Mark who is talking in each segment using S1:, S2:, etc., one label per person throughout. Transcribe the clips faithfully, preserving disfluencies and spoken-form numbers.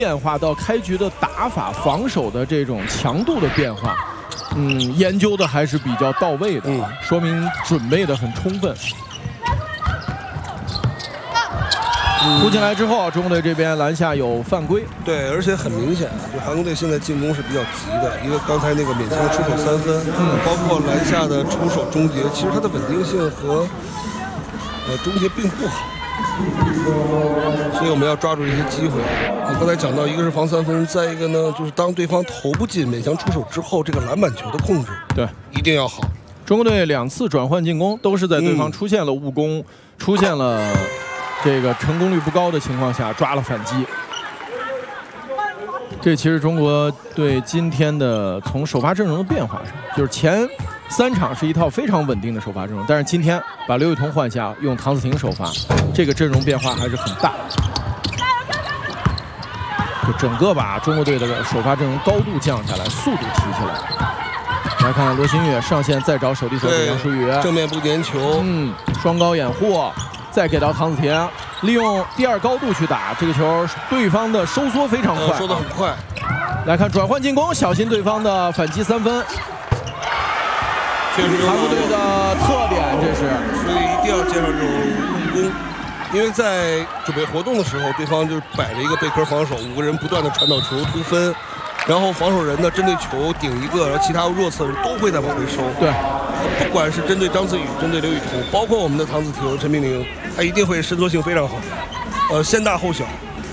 S1: 变化到开局的打法、防守的这种强度的变化，嗯，研究的还是比较到位的，嗯、说明准备的很充分。突进来之后，中国队这边篮下有犯规。
S2: 对，而且很明显，就韩国队现在进攻是比较急的，因为刚才那个勉强出手三分，嗯，包括篮下的出手终结，其实它的稳定性和呃终结并不好，所以我们要抓住这些机会。我刚才讲到，一个是防三分，再一个呢，就是当对方投不进勉强出手之后，这个篮板球的控制，
S1: 对，
S2: 一定要好。
S1: 中国队两次转换进攻都是在对方出现了误攻，嗯、出现了。这个成功率不高的情况下抓了反击，这其实中国队今天的从首发阵容的变化上，就是前三场是一套非常稳定的首发阵容，但是今天把刘雨桐换下，用唐子婷首发，这个阵容变化还是很大。就整个把中国队的首发阵容高度降下来，速度提起来。来看罗新月上线再找手递手给杨舒宇，
S2: 正面不粘球，
S1: 嗯，双高掩护。再给到唐子婷，利用第二高度去打这个球，对方的收缩非常快，
S2: 呃、收得很快。
S1: 来看转换进攻，小心对方的反击三分。
S2: 确实，
S1: 韩国队的特点，这是，
S2: 所以一定要见上这种误攻，因为在准备活动的时候，对方就是摆着一个贝壳防守，五个人不断的传导球突分，然后防守人呢针对球顶一个，然后其他弱侧人都会在往回收。
S1: 对。
S2: 不管是针对张子宇、针对刘雨桐，包括我们的唐子婷、陈明玲，他一定会伸缩性非常好，呃，先大后小，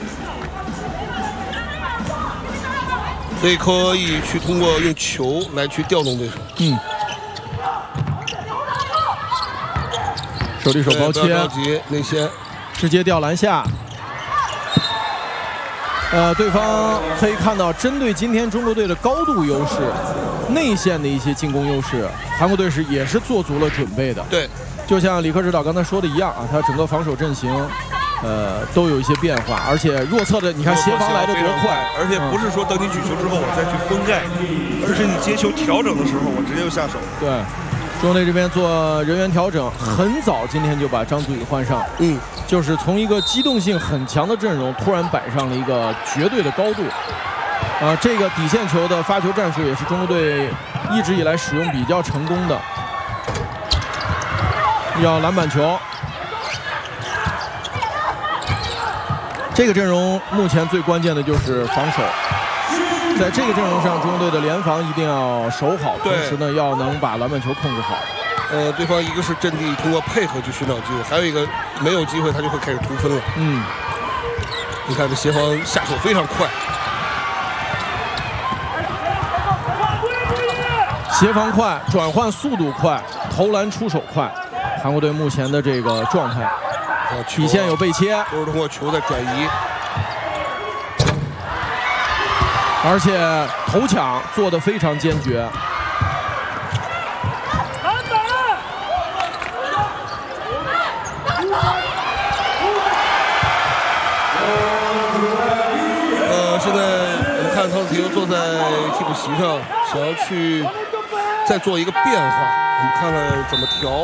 S2: 所以可以去通过用球来去调动对手。
S1: 嗯，手递手包切，
S2: 不要着急，内线，
S1: 直接吊篮下。呃，对方可以看到，针对今天中国队的高度优势、内线的一些进攻优势，韩国队是也是做足了准备的。
S2: 对，
S1: 就像李克指导刚才说的一样啊，他整个防守阵型，呃，都有一些变化，而且弱侧的，你看协防来的多快，
S2: 而且不是说等你举球之后我再去封盖，而是你接球调整的时候我直接就下手。
S1: 对。中国队这边做人员调整，很早今天就把张子宇换上，嗯，就是从一个机动性很强的阵容，突然摆上了一个绝对的高度，啊、呃，这个底线球的发球战术也是中国队一直以来使用比较成功的。要篮板球，这个阵容目前最关键的就是防守。在这个阵容上，中国队的联防一定要守好，同时呢，要能把篮板球控制好。
S2: 呃，对方一个是阵地通过配合去寻找机会，还有一个没有机会他就会开始突分了。嗯，你看这协防下手非常快，
S1: 协防快，转换速度快，投篮出手快。韩国队目前的这个状态，底线有被切，
S2: 都是通过球在转移。
S1: 而且头抢做得非常坚决，
S2: 呃，现在我们看唐子婷坐在替补席上，想要去再做一个变化，我们看看怎么调。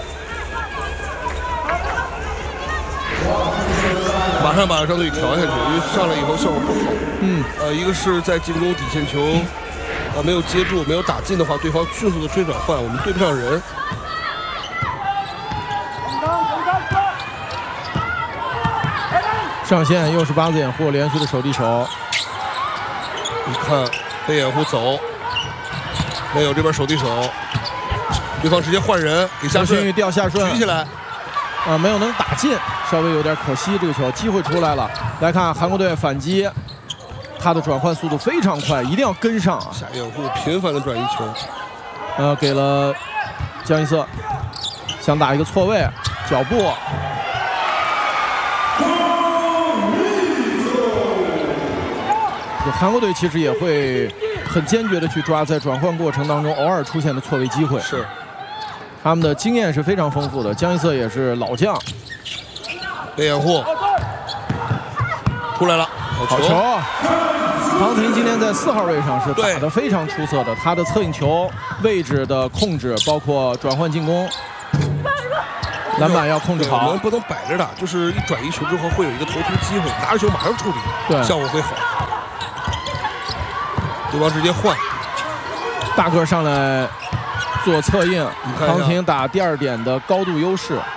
S2: 马上把张子宇调下去，因为上来以后效果不好。嗯，呃，一个是在进攻底线球，呃，没有接住，没有打进的话，对方迅速的追转换，我们对不上人。
S1: 上线又是八字掩护，连续的手递手。
S2: 你看被掩护走，没有这边手递手，对方直接换人，给夏顺
S1: 掉下顺
S2: 举起来。
S1: 啊，没有能打进，稍微有点可惜。这个球机会出来了，来看韩国队反击，他的转换速度非常快，一定要跟上啊！
S2: 下掩护频繁的转移球，
S1: 呃，给了江一瑟，想打一个错位，脚步。韩国队其实也会很坚决的去抓在转换过程当中偶尔出现的错位机会。
S2: 是。
S1: 他们的经验是非常丰富的，江一瑟也是老将。
S2: 被掩护，出来了，
S1: 好球！唐子婷今天在四号位上是打得非常出色的，他的策应球位置的控制，包括转换进攻，篮板要控制好。
S2: 我们不能摆着打，就是一转移球之后会有一个投出机会，拿着球马上处理，对，效果会好。 对方直接换，
S1: 大个上来做策应，唐廷打第二点的高度优势。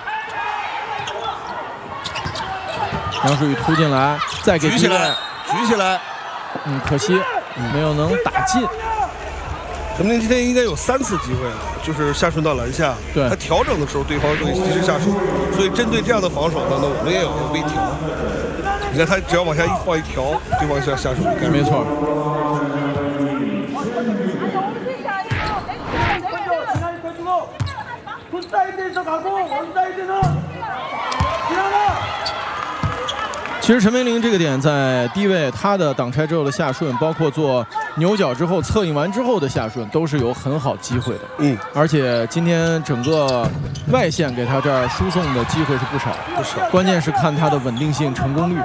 S1: 杨舒宇突进来，再给
S2: 举起来，举起来，
S1: 嗯，可惜没有能打进。
S2: 陈明今天应该有三次机会了，就是下顺到篮下，
S1: 对
S2: 他调整的时候，对方会及时下手，所以针对这样的防守呢，那我们也有微调。你看他只要往下一放一调，对方下下手就该
S1: 没错。其实陈明林这个点在低位，他的挡拆之后的下顺，包括做牛角之后策应完之后的下顺，都是有很好机会的。
S2: 嗯，
S1: 而且今天整个外线给他这儿输送的机会是不少，
S2: 不少。
S1: 关键是看他的稳定性、成功率。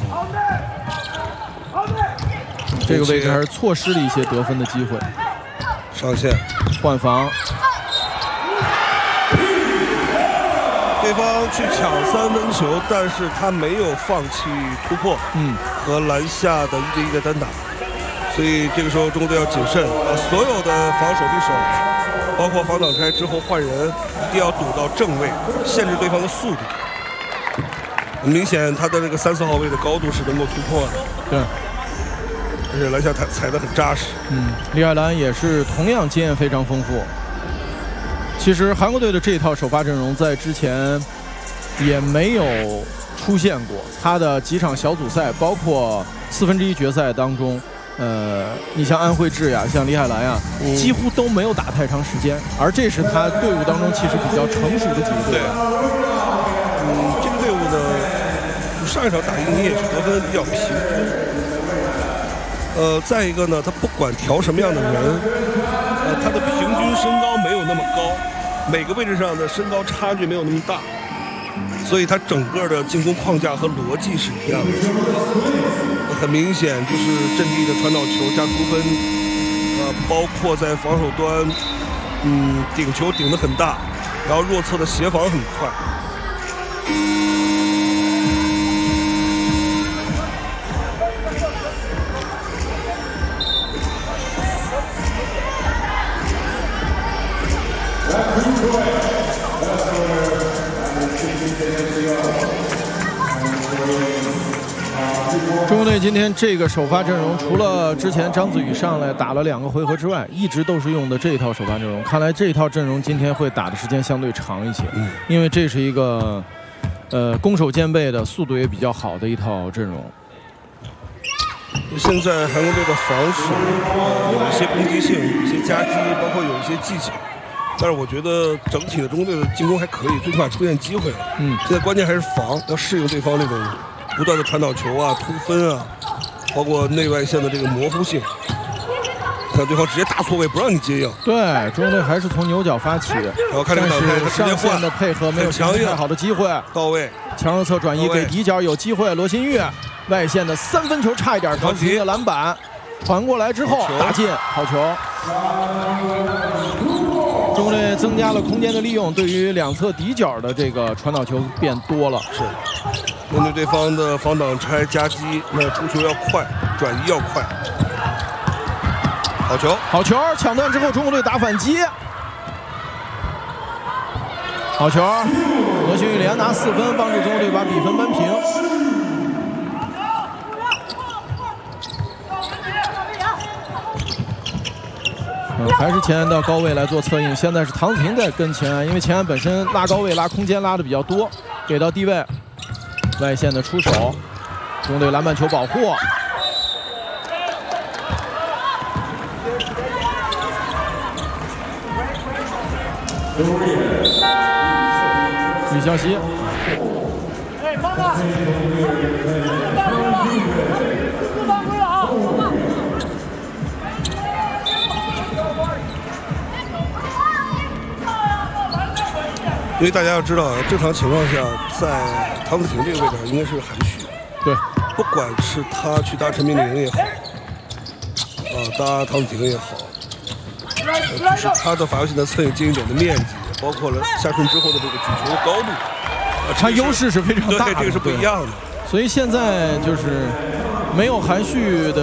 S1: 这个位置还是错失了一些得分的机会。
S2: 上线
S1: 换防。
S2: 对方去抢三分球，但是他没有放弃突破，
S1: 嗯，
S2: 和篮下的一对一的单打，所以这个时候中国队要谨慎啊，所有的防守对手，包括防挡拆之后换人，一定要堵到正位，限制对方的速度。很明显，他的这个三四号位的高度是能够突破的，
S1: 对，
S2: 而且篮下踩踩得很扎实。
S1: 嗯，李海兰也是同样经验非常丰富。其实韩国队的这一套首发阵容在之前也没有出现过，他的几场小组赛，包括四分之一决赛当中，呃，你像安慧智呀，像李海兰呀，
S2: 嗯、
S1: 几乎都没有打太长时间，而这是他队伍当中其实比较成熟的几个队员。
S2: 嗯，这个队伍呢，上一场打印尼也是得分比较平均。呃，再一个呢，他不管调什么样的人，呃，他的平均身高没有那么高，每个位置上的身高差距没有那么大，所以他整个的进攻框架和逻辑是一样的。很明显就是阵地的传导球加突分，呃，包括在防守端，嗯，顶球顶得很大，然后弱侧的协防很快。
S1: 中国队今天这个首发阵容，除了之前张子宇上来打了两个回合之外，一直都是用的这一套首发阵容。看来这一套阵容今天会打的时间相对长一些，
S2: 嗯、
S1: 因为这是一个呃攻守兼备的、速度也比较好的一套阵容。
S2: 现在韩国队的防守、呃、有一些攻击性，有一些夹击，包括有一些技巧。但是我觉得整体的中国队的进攻还可以，最起码出现机会了。嗯，现在关键还是防，要适应对方那种不断的传导球啊、突分啊，包括内外线的这个模糊性。看对方直接大错位不让你接应。
S1: 对，中国队还是从牛角发起，
S2: 然后看这个挡拆，他直接换
S1: 的配合没有
S2: 强硬
S1: 太好的机会，
S2: 到位，
S1: 强右侧转移给底角有机会，罗新玉外线的三分球差一点挑起的篮板，传过来之后打进，好球。中国队增加了空间的利用，对于两侧底角的这个传导球变多了。
S2: 是，面对对方的防挡拆夹击，那出球要快，转移要快。好球，
S1: 好球！抢断之后，中国队打反击。好球！罗新玉连拿四分，帮助中国队把比分扳平。嗯，还是钱安到高位来做策应，现在是唐廷在跟钱安，因为钱安本身拉高位拉空间拉的比较多，给到低位，外线的出手，中国队篮板球保护。李霄熙，哎，放了，四犯规了，四犯规了啊！
S2: 因为大家要知道，正常情况下，在唐子廷这个位置上应该是含蓄。
S1: 对，
S2: 不管是他去搭陈明玲也好，啊，搭唐子廷也好，呃，就是他的罚球线的侧影接应点的面积，包括了下顺之后的这个举球的高度，啊，
S1: 他优势是非常大的，
S2: 对，这个是不一样的。
S1: 所以现在就是没有含蓄的。